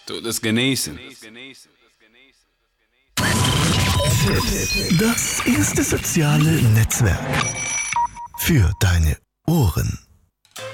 Tut es genießen. Das erste soziale Netzwerk für deine Ohren.